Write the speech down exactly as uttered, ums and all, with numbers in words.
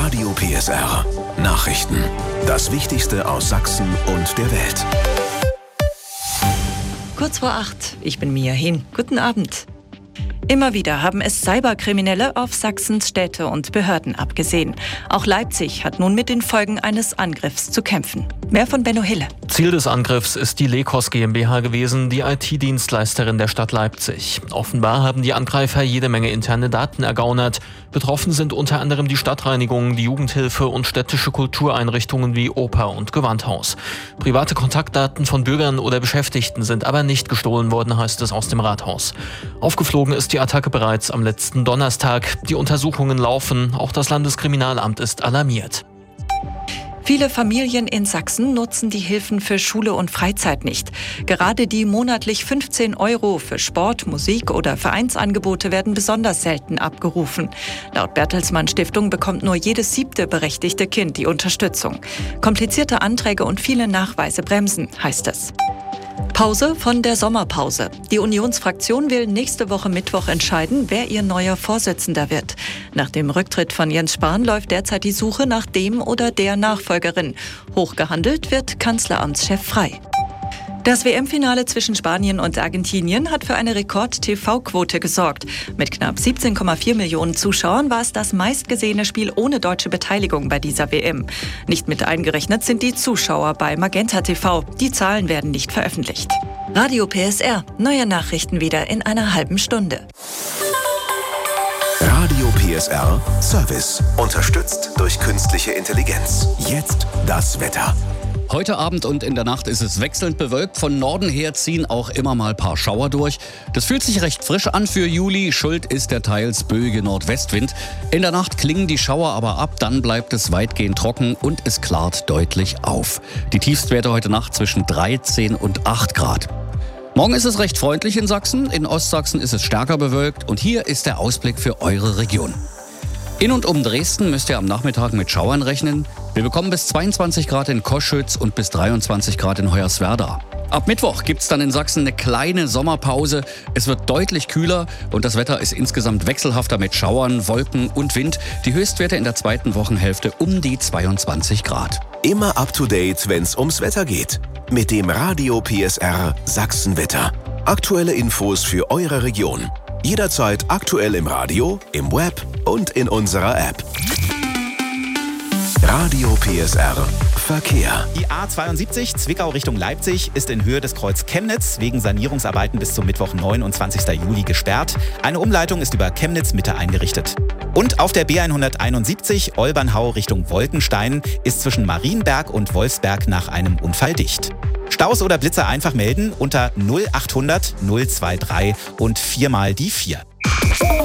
Radio P S R. Nachrichten. Das Wichtigste aus Sachsen und der Welt. Kurz vor acht. Ich bin Mia Hin. Guten Abend. Immer wieder haben es Cyberkriminelle auf Sachsens Städte und Behörden abgesehen. Auch Leipzig hat nun mit den Folgen eines Angriffs zu kämpfen. Mehr von Benno Hille. Ziel des Angriffs ist die Lekos GmbH gewesen, die I T-Dienstleisterin der Stadt Leipzig. Offenbar haben die Angreifer jede Menge interne Daten ergaunert. Betroffen sind unter anderem die Stadtreinigung, die Jugendhilfe und städtische Kultureinrichtungen wie Oper und Gewandhaus. Private Kontaktdaten von Bürgern oder Beschäftigten sind aber nicht gestohlen worden, heißt es aus dem Rathaus. Aufgeflogen ist die Attacke bereits am letzten Donnerstag. Die Untersuchungen laufen, auch das Landeskriminalamt ist alarmiert. Viele Familien in Sachsen nutzen die Hilfen für Schule und Freizeit nicht. Gerade die monatlich fünfzehn Euro für Sport, Musik oder Vereinsangebote werden besonders selten abgerufen. Laut Bertelsmann Stiftung bekommt nur jedes siebte berechtigte Kind die Unterstützung. Komplizierte Anträge und viele Nachweise bremsen, heißt es. Pause von der Sommerpause. Die Unionsfraktion will nächste Woche Mittwoch entscheiden, wer ihr neuer Vorsitzender wird. Nach dem Rücktritt von Jens Spahn läuft derzeit die Suche nach dem oder der Nachfolgerin. Hochgehandelt wird Kanzleramtschef Frey. Das W M-Finale zwischen Spanien und Argentinien hat für eine Rekord-T V-Quote gesorgt. Mit knapp siebzehn Komma vier Millionen Zuschauern war es das meistgesehene Spiel ohne deutsche Beteiligung bei dieser W M. Nicht mit eingerechnet sind die Zuschauer bei Magenta T V. Die Zahlen werden nicht veröffentlicht. Radio P S R. Neue Nachrichten wieder in einer halben Stunde. Radio P S R Service. Unterstützt durch künstliche Intelligenz. Jetzt das Wetter. Heute Abend und in der Nacht ist es wechselnd bewölkt. Von Norden her ziehen auch immer mal ein paar Schauer durch. Das fühlt sich recht frisch an für Juli. Schuld ist der teils böige Nordwestwind. In der Nacht klingen die Schauer aber ab. Dann bleibt es weitgehend trocken und es klart deutlich auf. Die Tiefstwerte heute Nacht zwischen dreizehn und acht Grad. Morgen ist es recht freundlich in Sachsen. In Ostsachsen ist es stärker bewölkt. Und hier ist der Ausblick für eure Region. In und um Dresden müsst ihr am Nachmittag mit Schauern rechnen. Wir bekommen bis zweiundzwanzig Grad in Koschütz und bis dreiundzwanzig Grad in Hoyerswerda. Ab Mittwoch gibt's dann in Sachsen eine kleine Sommerpause. Es wird deutlich kühler und das Wetter ist insgesamt wechselhafter mit Schauern, Wolken und Wind. Die Höchstwerte in der zweiten Wochenhälfte um die zweiundzwanzig Grad. Immer up to date, wenn's ums Wetter geht. Mit dem Radio P S R Sachsenwetter. Aktuelle Infos für eure Region. Jederzeit aktuell im Radio, im Web und in unserer App. Radio P S R Verkehr. Die A zweiundsiebzig Zwickau Richtung Leipzig ist in Höhe des Kreuz Chemnitz wegen Sanierungsarbeiten bis zum Mittwoch, neunundzwanzigsten Juli gesperrt. Eine Umleitung ist über Chemnitz Mitte eingerichtet. Und auf der B hunderteinundsiebzig Olbernhau Richtung Wolkenstein ist zwischen Marienberg und Wolfsberg nach einem Unfall dicht. Staus oder Blitzer einfach melden unter null achthundert null drei drei und viermal die vier.